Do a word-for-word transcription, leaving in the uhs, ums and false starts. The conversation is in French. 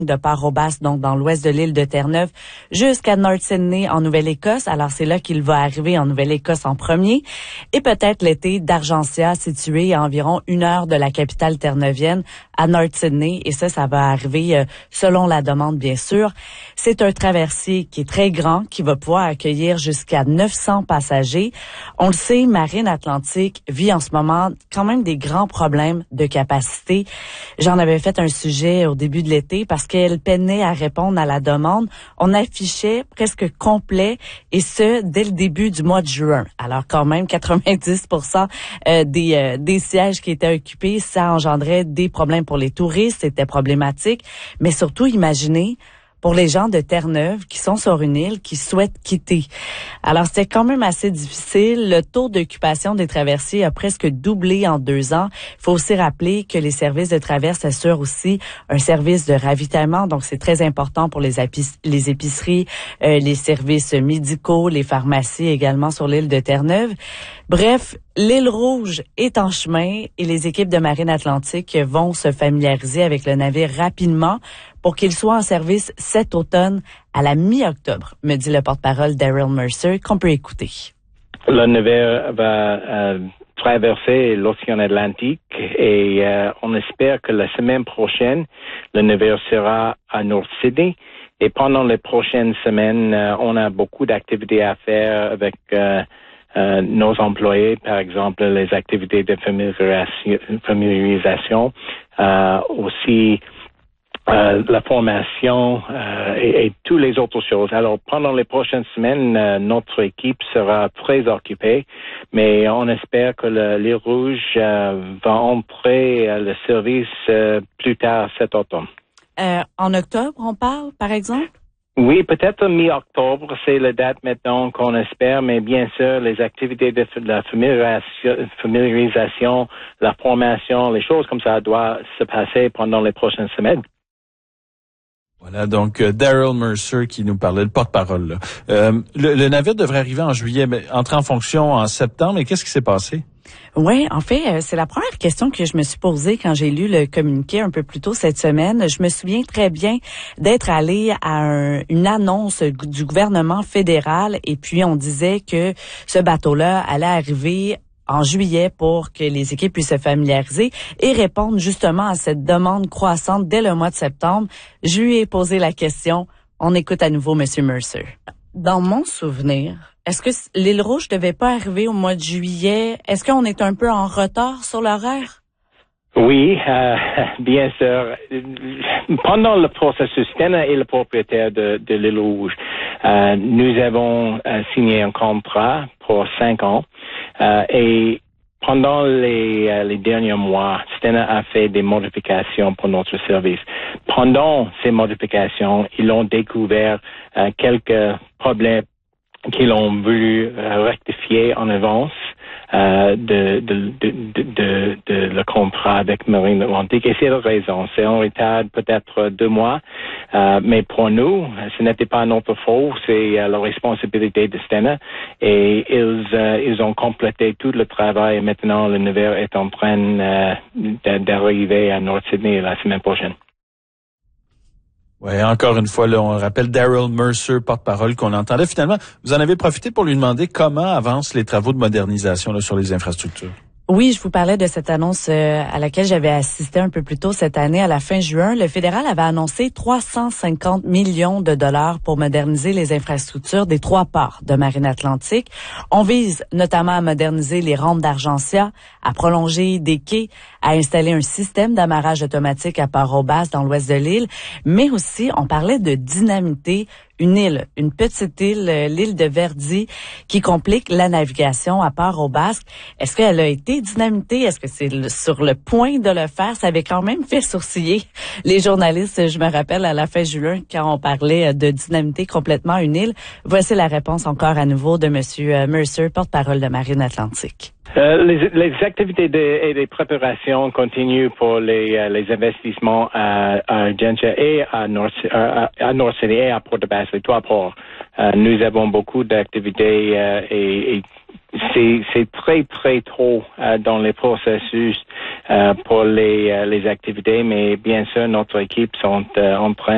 de Port-au-Basque, donc dans l'ouest de l'île de Terre-Neuve, jusqu'à North Sydney en Nouvelle-Écosse. Alors, c'est là qu'il va arriver en Nouvelle-Écosse en premier. Et peut-être l'été d'Argentia, situé à environ une heure de la capitale terre-neuvienne, à North Sydney. Et ça, ça va arriver euh, selon la demande, bien sûr. C'est un traversier qui est très grand, qui va pouvoir accueillir jusqu'à neuf cents passagers. On le sait, Marine Atlantique vit en ce moment quand même des grands problèmes de capacité. J'en avais fait un sujet au début de l'été parce qu'elle peinait à répondre à la demande. On affichait presque complet, et ce, dès le début du mois de juin. Alors quand même, quatre-vingt-dix pour cent euh, des, euh, des sièges qui étaient occupés, ça engendrait des problèmes pour les touristes, c'était problématique. Mais surtout, imaginez, pour les gens de Terre-Neuve qui sont sur une île, qui souhaitent quitter. Alors, c'était quand même assez difficile. Le taux d'occupation des traversiers a presque doublé en deux ans. Il faut aussi rappeler que les services de traverse assurent aussi un service de ravitaillement. Donc, c'est très important pour les, épic- les épiceries, euh, les services médicaux, les pharmacies également sur l'île de Terre-Neuve. Bref, l'île Rouge est en chemin et les équipes de Marine Atlantique vont se familiariser avec le navire rapidement pour qu'il soit en service cet automne à la mi-octobre, me dit le porte-parole Daryl Mercer, qu'on peut écouter. Le navire va euh, traverser l'océan Atlantique et euh, on espère que la semaine prochaine, le navire sera à North Sydney. Et pendant les prochaines semaines, euh, on a beaucoup d'activités à faire avec euh, euh, nos employés, par exemple les activités de familiarisation, familiarisation euh, aussi Euh, la formation euh, et, et toutes les autres choses. Alors, pendant les prochaines semaines, euh, notre équipe sera très occupée, mais on espère que le, l'île Rouge euh, va entrer à le service euh, plus tard cet automne. Euh, en octobre, on parle, par exemple? Oui, peut-être mi-octobre, c'est la date maintenant qu'on espère, mais bien sûr, les activités de la familiarisation, familiarisation, la formation, les choses comme ça doivent se passer pendant les prochaines semaines. Voilà, donc euh, Daryl Mercer qui nous parlait, le porte-parole. Là. Euh, le, le navire devrait arriver en juillet, mais entrer en fonction en septembre. Mais qu'est-ce qui s'est passé? Oui, en fait, c'est la première question que je me suis posée quand j'ai lu le communiqué un peu plus tôt cette semaine. Je me souviens très bien d'être allée à un, une annonce du gouvernement fédéral et puis on disait que ce bateau-là allait arriver en juillet pour que les équipes puissent se familiariser et répondre justement à cette demande croissante dès le mois de septembre. Je lui ai posé la question. On écoute à nouveau M. Mercer. Dans mon souvenir, est-ce que l'île Rouge devait pas arriver au mois de juillet? Est-ce qu'on est un peu en retard sur l'horaire? Oui, euh, bien sûr. Pendant le processus, Stena est le propriétaire de, de l'île Rouge. Euh, nous avons euh, signé un contrat pour cinq ans euh, et pendant les, euh, les derniers mois, Stena a fait des modifications pour notre service. Pendant ces modifications, ils ont découvert euh, quelques problèmes qu'ils ont voulu euh, rectifier en avance euh, de, de, de, de, de, de le contrat avec Marine Atlantique. Et c'est la raison. C'est en retard peut-être deux mois. Euh, mais pour nous, ce n'était pas notre faute. C'est euh, la responsabilité de Stena. Et ils, euh, ils ont complété tout le travail. Et maintenant, le navire est en train euh, d'arriver à North Sydney la semaine prochaine. Oui, encore une fois, là, on rappelle Daryl Mercer, porte-parole qu'on entendait. Finalement, vous en avez profité pour lui demander comment avancent les travaux de modernisation là, sur les infrastructures. Oui, je vous parlais de cette annonce euh, à laquelle j'avais assisté un peu plus tôt cette année, à la fin juin. Le fédéral avait annoncé trois cent cinquante millions de dollars pour moderniser les infrastructures des trois ports de Marine Atlantique. On vise notamment à moderniser les rampes d'Argentia, à prolonger des quais, à installer un système d'amarrage automatique à Port-au-Basque dans l'ouest de l'île, mais aussi on parlait de dynamiter une île, une petite île, l'île de Verdi, qui complique la navigation à Port-au-Basque. Est-ce qu'elle a été dynamitée? Est-ce que c'est le, sur le point de le faire? Ça avait quand même fait sourciller les journalistes, je me rappelle, à la fin juin, quand on parlait de dynamiter complètement une île. Voici la réponse encore à nouveau de M. Mercer, porte-parole de Marine Atlantique. Euh, les, les activités de, et les préparations continuent pour les, euh, les investissements à, à Argentia et à North, à, à North Sydney et à Port-au-Basque, les trois ports. Euh, nous avons beaucoup d'activités euh, et, et c'est, c'est très, très tôt euh, dans les processus euh, pour les, euh, les activités, mais bien sûr, notre équipe sont euh, en train